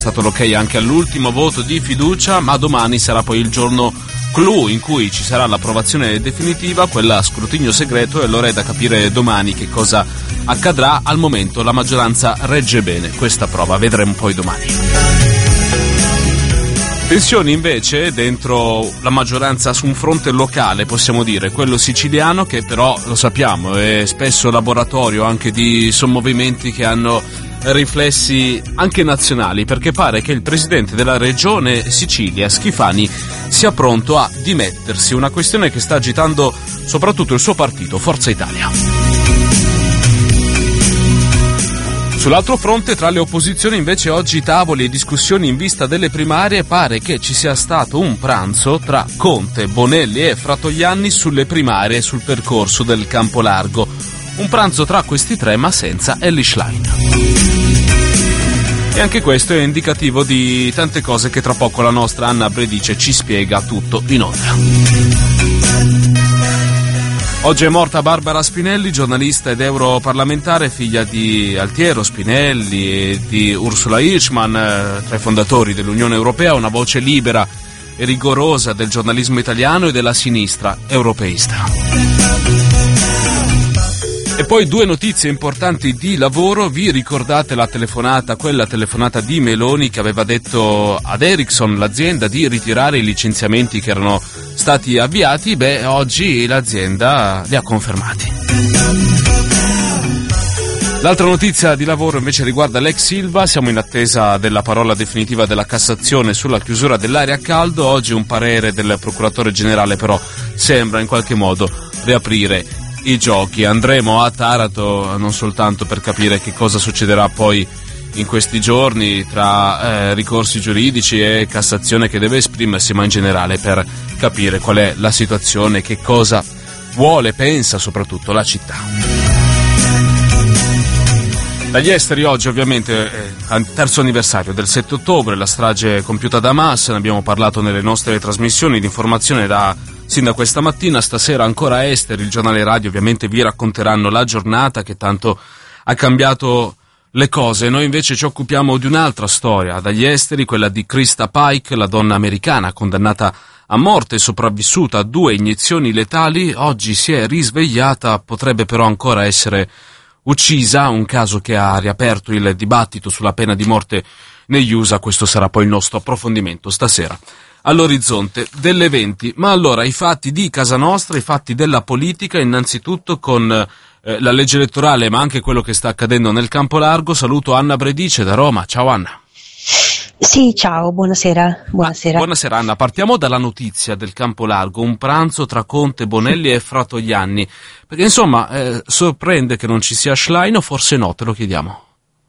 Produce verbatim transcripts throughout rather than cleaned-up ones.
È stato l'ok anche all'ultimo voto di fiducia, ma domani sarà poi il giorno clou in cui ci sarà l'approvazione definitiva, quella a scrutinio segreto, e allora è da capire domani che cosa accadrà. Al momento la maggioranza regge bene questa prova, vedremo poi domani. Tensioni invece dentro la maggioranza su un fronte locale, possiamo dire, quello siciliano, che però, lo sappiamo, è spesso laboratorio anche di sommovimenti che hanno riflessi anche nazionali, perché pare che il presidente della regione Sicilia, Schifani, sia pronto a dimettersi, una questione che sta agitando soprattutto il suo partito, Forza Italia. Sull'altro fronte, tra le opposizioni invece oggi tavoli e discussioni in vista delle primarie. Pare che ci sia stato un pranzo tra Conte, Bonelli e Fratoianni sulle primarie e sul percorso del campo largo. Un pranzo tra questi tre ma senza Elly Schlein. E anche questo è indicativo di tante cose che tra poco la nostra Anna Bredice ci spiega tutto in onda. Oggi è morta Barbara Spinelli, giornalista ed europarlamentare, figlia di Altiero Spinelli e di Ursula Hirschman, tra i fondatori dell'Unione Europea, una voce libera e rigorosa del giornalismo italiano e della sinistra europeista. E poi due notizie importanti di lavoro. Vi ricordate la telefonata, quella telefonata di Meloni che aveva detto ad Ericsson, l'azienda, di ritirare i licenziamenti che erano stati avviati? Beh, oggi l'azienda li ha confermati. L'altra notizia di lavoro invece riguarda l'ex Ilva. Siamo in attesa della parola definitiva della Cassazione sulla chiusura dell'area a caldo. Oggi un parere del procuratore generale però sembra in qualche modo riaprire i giochi. Andremo a Taranto non soltanto per capire che cosa succederà poi in questi giorni tra eh, ricorsi giuridici e Cassazione che deve esprimersi, ma in generale per capire qual è la situazione, che cosa vuole, pensa soprattutto la città. Dagli esteri oggi ovviamente eh, terzo anniversario del sette ottobre, la strage compiuta da Hamas, ne abbiamo parlato nelle nostre trasmissioni di informazione da sin da questa mattina. Stasera ancora esteri, il giornale radio ovviamente vi racconteranno la giornata che tanto ha cambiato le cose. Noi invece ci occupiamo di un'altra storia dagli esteri, quella di Krista Pike, la donna americana condannata a morte e sopravvissuta a due iniezioni letali. Oggi si è risvegliata, potrebbe però ancora essere uccisa, un caso che ha riaperto il dibattito sulla pena di morte negli U S A. Questo sarà poi il nostro approfondimento stasera all'orizzonte delle venti. Ma allora i fatti di casa nostra, i fatti della politica, innanzitutto con eh, la legge elettorale, ma anche quello che sta accadendo nel campo largo. Saluto Anna Bredice da Roma. Ciao Anna. Sì, ciao, buonasera. Buonasera. Ah, buonasera Anna, partiamo dalla notizia del campo largo, un pranzo tra Conte, Bonelli e Fratoianni, perché insomma eh, sorprende che non ci sia Schlein, o forse no, te lo chiediamo.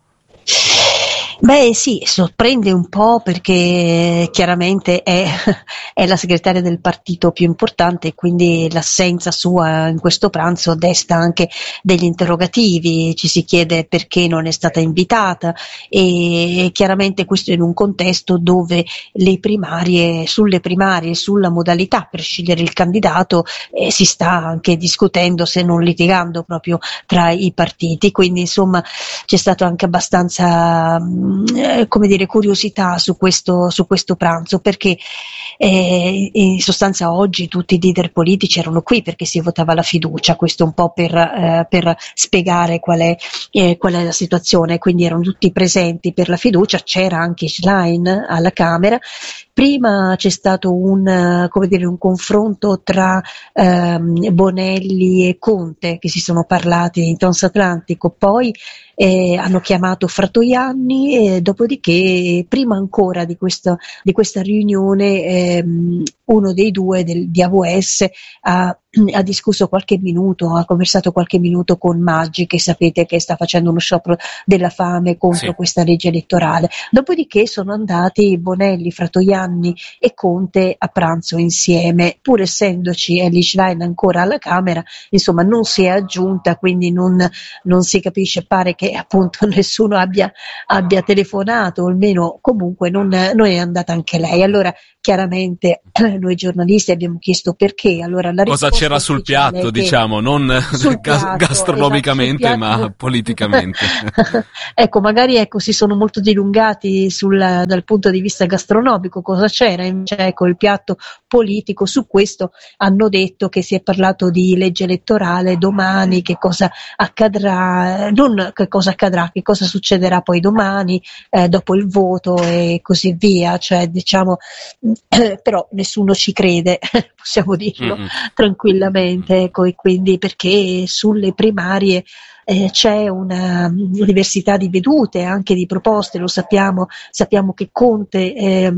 Beh sì, sorprende un po' perché chiaramente è, è la segretaria del partito più importante e quindi l'assenza sua in questo pranzo desta anche degli interrogativi. Ci si chiede perché non è stata invitata, e chiaramente questo in un contesto dove le primarie, sulle primarie, sulla modalità per scegliere il candidato eh, si sta anche discutendo, se non litigando, proprio tra i partiti. Quindi insomma c'è stato anche abbastanza come dire curiosità su questo, su questo pranzo, perché eh, in sostanza oggi tutti i leader politici erano qui perché si votava la fiducia. Questo un po' per, eh, per spiegare qual è, eh, qual è la situazione. Quindi erano tutti presenti per la fiducia, c'era anche Schlein alla Camera. Prima c'è stato un, come dire, un confronto tra ehm, Bonelli e Conte, che si sono parlati in transatlantico, poi eh, hanno chiamato Fratoianni, e dopodiché prima ancora di questa, di questa riunione ehm, uno dei due del, di A V S ha, ha discusso qualche minuto, ha conversato qualche minuto con Maggi, che sapete che sta facendo uno sciopero della fame contro sì. questa legge elettorale. Dopodiché sono andati Bonelli, Fratoianni e Conte a pranzo insieme, pur essendoci Elly Schlein ancora alla Camera, insomma non si è aggiunta, quindi non, non si capisce, pare che appunto nessuno abbia, abbia telefonato, o almeno comunque non, non è andata anche lei. Allora chiaramente noi giornalisti abbiamo chiesto perché. Allora, la cosa c'era sul piatto, diciamo, non sul gas- piatto, gastronomicamente, esatto, ma politicamente. Ecco, magari ecco, si sono molto dilungati sul, dal punto di vista gastronomico, cosa c'era, invece ecco il piatto politico. Su questo hanno detto che si è parlato di legge elettorale domani, che cosa accadrà, non che cosa accadrà, che cosa succederà poi domani, eh, dopo il voto e così via, cioè diciamo, eh, però nessuno ci crede, possiamo dirlo Mm-mm. tranquillamente, ecco, e quindi perché sulle primarie eh, c'è una diversità di vedute, anche di proposte, lo sappiamo, sappiamo che Conte eh,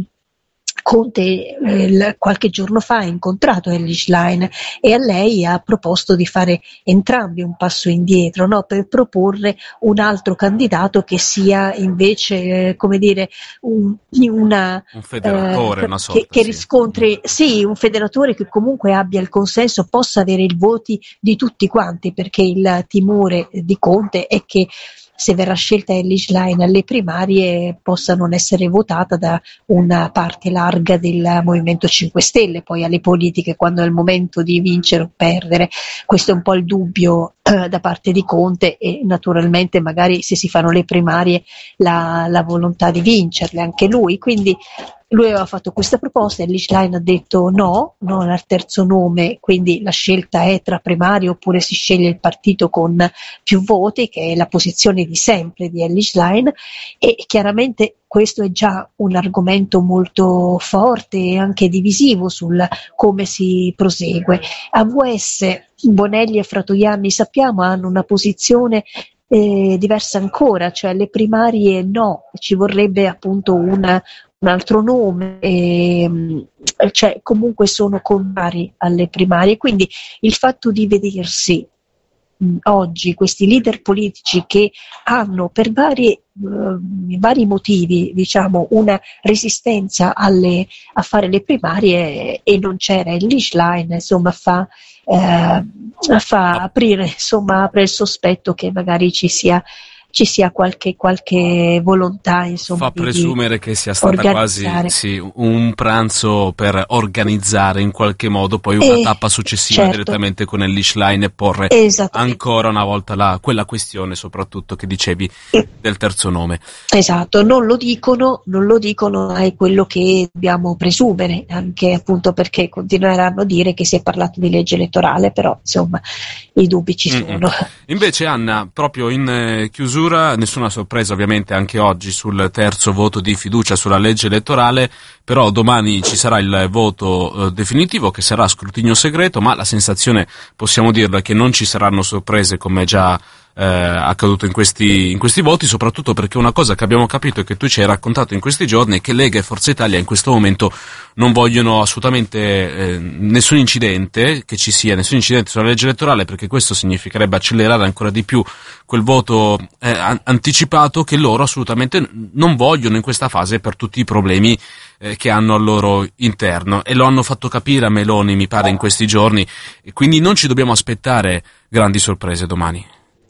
Conte eh, qualche giorno fa ha incontrato Elly Schlein e a lei ha proposto di fare entrambi un passo indietro, no? Per proporre un altro candidato che sia invece, eh, come dire, un, una, Un federatore, eh, una sorta, che, che sì. riscontri, sì, un federatore che comunque abbia il consenso, possa avere i voti di tutti quanti, perché il timore di Conte è che se verrà scelta Elly Schlein alle primarie possa non essere votata da una parte larga del Movimento cinque Stelle, poi alle politiche, quando è il momento di vincere o perdere. Questo è un po' il dubbio eh, da parte di Conte, e naturalmente magari se si fanno le primarie la, la volontà di vincerle anche lui. Quindi lui aveva fatto questa proposta, Elly Schlein ha detto no, non al terzo nome, quindi la scelta è tra primarie oppure si sceglie il partito con più voti, che è la posizione di sempre di Elly Schlein, e chiaramente questo è già un argomento molto forte e anche divisivo sul come si prosegue. A V S Bonelli e Fratoianni, sappiamo, hanno una posizione eh, diversa ancora, cioè le primarie no, ci vorrebbe appunto una un altro nome, ehm, cioè comunque sono contrari alle primarie, quindi il fatto di vedersi mh, oggi questi leader politici che hanno per vari, uh, vari motivi, diciamo, una resistenza alle, a fare le primarie, e non c'era Elly Schlein, insomma fa, eh, fa aprire, insomma apre il sospetto che magari ci sia ci sia qualche, qualche volontà, insomma, fa di, presumere di che sia stata quasi sì, un pranzo per organizzare in qualche modo poi una eh, tappa successiva, certo, direttamente con Elly Schlein, e porre ancora una volta la, quella questione soprattutto che dicevi del terzo nome. Esatto, non lo dicono, non lo dicono, è quello che dobbiamo presumere, anche appunto perché continueranno a dire che si è parlato di legge elettorale, però insomma i dubbi ci sono. Mm-mm. Invece Anna, proprio in eh, chiusura, nessuna sorpresa ovviamente anche oggi sul terzo voto di fiducia sulla legge elettorale, però domani ci sarà il voto eh, definitivo, che sarà a scrutinio segreto, ma la sensazione, possiamo dirlo, è che non ci saranno sorprese, come già eh, accaduto in questi, in questi voti, soprattutto perché una cosa che abbiamo capito e che tu ci hai raccontato in questi giorni è che Lega e Forza Italia in questo momento non vogliono assolutamente eh, nessun incidente, che ci sia nessun incidente sulla legge elettorale, perché questo significherebbe accelerare ancora di più quel voto eh, anticipato che loro assolutamente non vogliono in questa fase per tutti i problemi eh, che hanno al loro interno, e lo hanno fatto capire a Meloni, mi pare, in questi giorni, e quindi non ci dobbiamo aspettare grandi sorprese domani.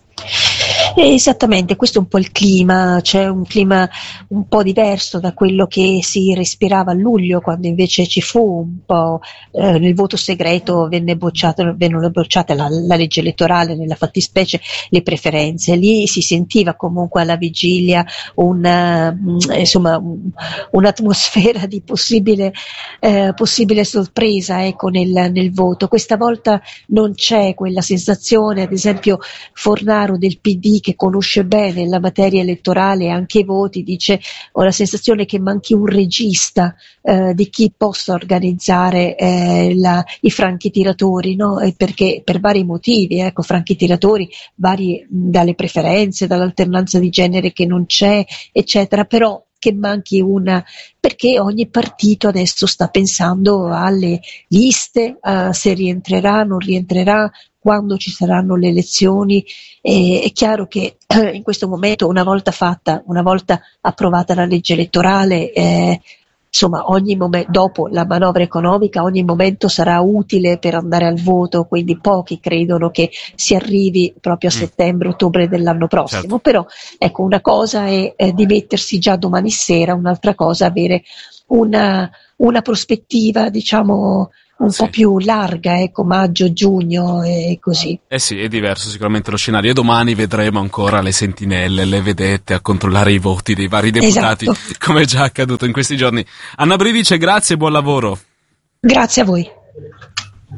Esattamente, questo è un po' il clima, c'è un clima un po' diverso da quello che si respirava a luglio, quando invece ci fu un po' eh, nel voto segreto venne bocciato, vennero bocciate la, la legge elettorale, nella fattispecie le preferenze. Lì si sentiva comunque alla vigilia una, insomma, un, un'atmosfera di possibile, eh, possibile sorpresa, ecco, nel, nel voto. Questa volta non c'è quella sensazione, ad esempio Fornaro del P D, che conosce bene la materia elettorale e anche i voti, dice: ho la sensazione che manchi un regista eh, di chi possa organizzare eh, la, i franchi tiratori, no? E perché per vari motivi, ecco, franchi tiratori vari, dalle preferenze, dall'alternanza di genere che non c'è, eccetera, però che manchi una, perché ogni partito adesso sta pensando alle liste, a se rientrerà, non rientrerà, quando ci saranno le elezioni. Eh, è chiaro che eh, in questo momento, una volta fatta, una volta approvata la legge elettorale, eh, insomma, ogni momento, dopo la manovra economica, ogni momento sarà utile per andare al voto, quindi pochi credono che si arrivi proprio a settembre-ottobre dell'anno prossimo. Certo. Però ecco, una cosa è eh, dimettersi già domani sera, un'altra cosa avere una, una prospettiva, diciamo, un sì. po' più larga, ecco, maggio, giugno e così. Eh sì, è diverso sicuramente lo scenario, e domani vedremo ancora le sentinelle, le vedette a controllare i voti dei vari deputati, Esatto. come è già accaduto in questi giorni. Anna Bridice, grazie e buon lavoro. Grazie a voi.